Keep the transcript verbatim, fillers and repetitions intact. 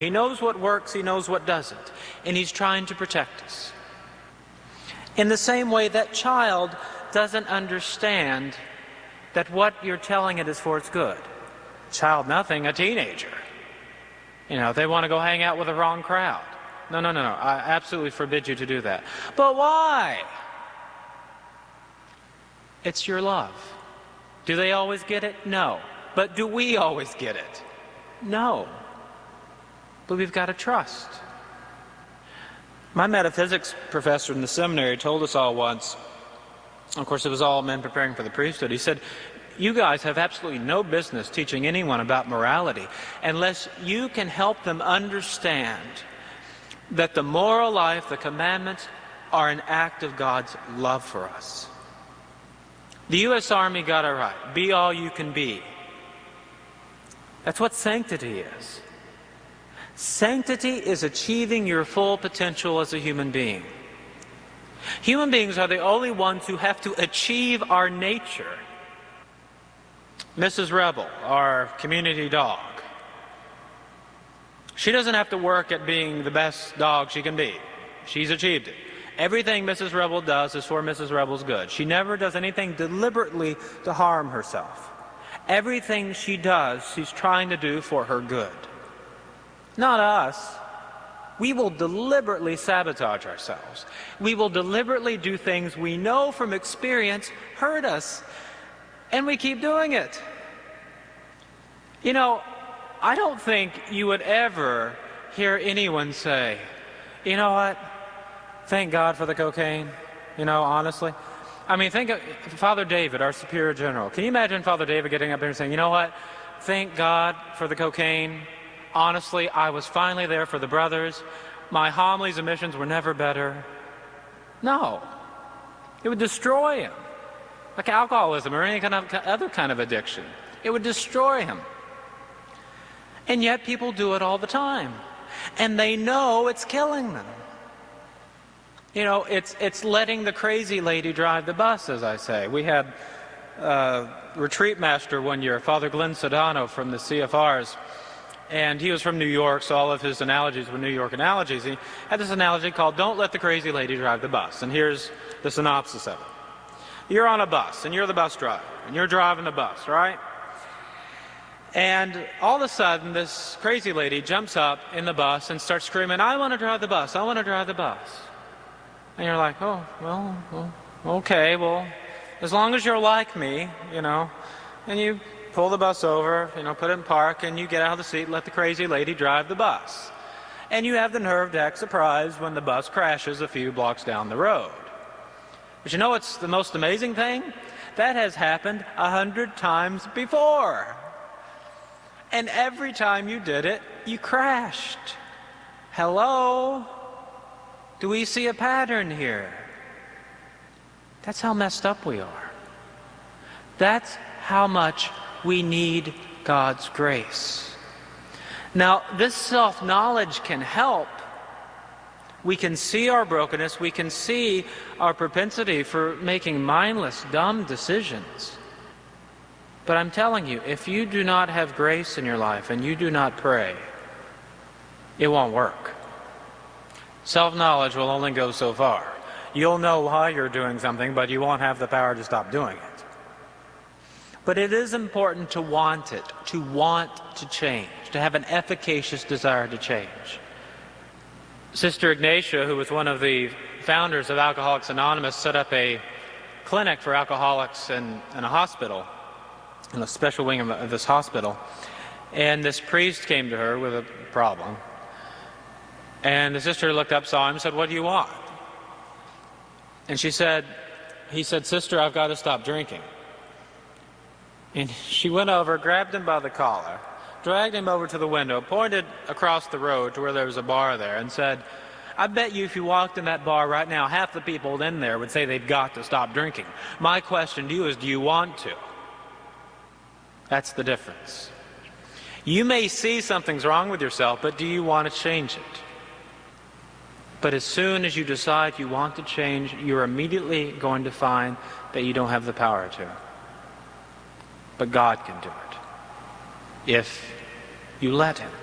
He knows what works, he knows what doesn't, and he's trying to protect us. In the same way, that child doesn't understand that what you're telling it is for its good. Child nothing, a teenager. You know, they want to go hang out with the wrong crowd. No, no, no, no, I absolutely forbid you to do that. But why? It's your love. Do they always get it? No. But do we always get it? No. But we've got to trust. My metaphysics professor in the seminary told us all once, of course it was all men preparing for the priesthood, he said, you guys have absolutely no business teaching anyone about morality unless you can help them understand that the moral life, the commandments, are an act of God's love for us. The U S Army got it right. Be all you can be. That's what sanctity is. Sanctity is achieving your full potential as a human being. Human beings are the only ones who have to achieve our nature. Missus Rebel, our community dog, she doesn't have to work at being the best dog she can be. She's achieved it. Everything Missus Rebel does is for Missus Rebel's good. She never does anything deliberately to harm herself. Everything she does, she's trying to do for her good. Not us. We will deliberately sabotage ourselves. We will deliberately do things we know from experience hurt us, and we keep doing it. You know, I don't think you would ever hear anyone say, you know what, thank God for the cocaine, you know, honestly. I mean, think of Father David, our Superior General. Can you imagine Father David getting up there and saying, you know what, thank God for the cocaine. Honestly, I was finally there for the brothers. My homilies and missions were never better. No. It would destroy him. Like alcoholism or any kind of other kind of addiction. It would destroy him. And yet people do it all the time. And they know it's killing them. You know, it's, it's letting the crazy lady drive the bus, as I say. We had a retreat master one year, Father Glenn Sedano from the C F Rs. And he was from New York, so all of his analogies were New York analogies. He had this analogy called, don't let the crazy lady drive the bus. And here's the synopsis of it. You're on a bus, and you're the bus driver, and you're driving the bus, right? And all of a sudden, this crazy lady jumps up in the bus and starts screaming, I want to drive the bus, I want to drive the bus. And you're like, oh, well, well, okay, well, as long as you're like me, you know, and you pull the bus over, you know, put it in park, and you get out of the seat and let the crazy lady drive the bus. And you have the nerve to act surprised when the bus crashes a few blocks down the road. But you know what's the most amazing thing? That has happened a hundred times before. And every time you did it, you crashed. Hello? Do we see a pattern here? That's how messed up we are. That's how much we need God's grace. Now, this self-knowledge can help. We can see our brokenness. We can see our propensity for making mindless, dumb decisions. But I'm telling you, if you do not have grace in your life and you do not pray, it won't work. Self-knowledge will only go so far. You'll know why you're doing something, but you won't have the power to stop doing it. But it is important to want it, to want to change, to have an efficacious desire to change. Sister Ignatia, who was one of the founders of Alcoholics Anonymous, set up a clinic for alcoholics in, in a hospital, in a special wing of this hospital. And this priest came to her with a problem. And the sister looked up, saw him, and said, what do you want? And she said, he said, Sister, I've got to stop drinking. And she went over, grabbed him by the collar, dragged him over to the window, pointed across the road to where there was a bar there, and said, I bet you if you walked in that bar right now, half the people in there would say they've got to stop drinking. My question to you is, do you want to? That's the difference. You may see something's wrong with yourself, but do you want to change it? But as soon as you decide you want to change, you're immediately going to find that you don't have the power to. But God can do it if you let Him.